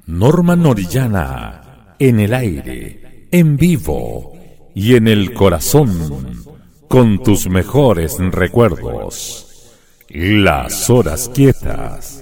Norma Norillana, en el aire, en vivo y en el corazón, con tus mejores recuerdos. Las horas quietas.